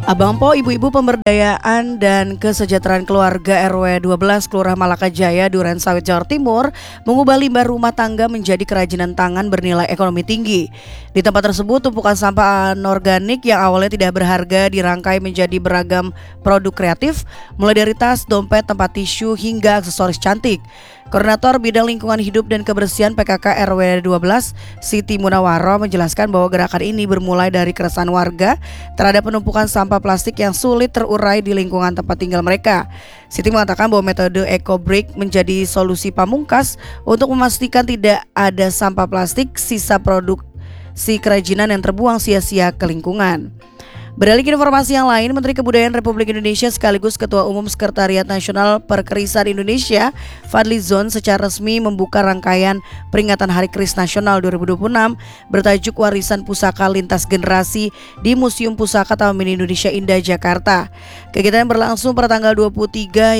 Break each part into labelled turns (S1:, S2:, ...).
S1: Abang Po, Ibu-ibu Pemberdayaan dan Kesejahteraan Keluarga RW 12 Kelurahan Malaka Jaya, Duren Sawit, Jawa Timur mengubah limbah rumah tangga menjadi kerajinan tangan bernilai ekonomi tinggi. Di tempat tersebut, tumpukan sampah anorganik yang awalnya tidak berharga dirangkai menjadi beragam produk kreatif, mulai dari tas, dompet, tempat tisu, hingga aksesoris cantik. Koordinator Bidang Lingkungan Hidup dan Kebersihan PKK RW 12, Siti Munawaro, menjelaskan bahwa gerakan ini bermulai dari keresahan warga terhadap penumpukan sampah plastik yang sulit terurai di lingkungan tempat tinggal mereka. Siti mengatakan bahwa metode EcoBrick menjadi solusi pamungkas untuk memastikan tidak ada sampah plastik sisa produksi kerajinan yang terbuang sia-sia ke lingkungan. Beralih ke informasi yang lain, Menteri Kebudayaan Republik Indonesia sekaligus Ketua Umum Sekretariat Nasional Perkerisan Indonesia, Fadly Zon, secara resmi membuka rangkaian peringatan Hari Keris Nasional 2026 bertajuk Warisan Pusaka Lintas Generasi di Museum Pusaka Taman Mini Indonesia Indah, Jakarta. Kegiatan berlangsung pada tanggal 23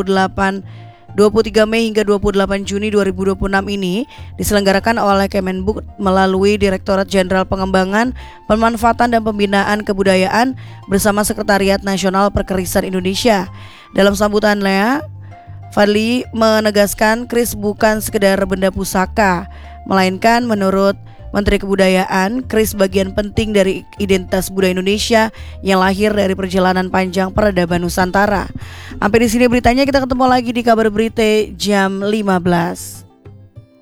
S1: Mei hingga 28 Juni 2026 ini diselenggarakan oleh Kemenbud melalui Direktorat Jenderal Pengembangan, Pemanfaatan dan Pembinaan Kebudayaan bersama Sekretariat Nasional Perkerisan Indonesia. Dalam sambutannya, Fadly menegaskan keris bukan sekedar benda pusaka, melainkan menurut Menteri Kebudayaan, keris bagian penting dari identitas budaya Indonesia yang lahir dari perjalanan panjang peradaban Nusantara. Sampai di sini beritanya, kita ketemu lagi di kabar berita jam 15.